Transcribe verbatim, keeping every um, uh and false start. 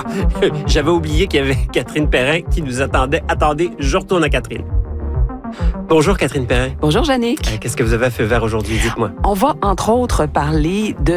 J'avais oublié qu'il y avait Catherine Perrin qui nous attendait. Attendez, je retourne à Catherine. Bonjour Catherine Perrin. Bonjour Jannick. Euh, Qu'est-ce que vous avez à feu vert aujourd'hui? Dites-moi. On va entre autres parler de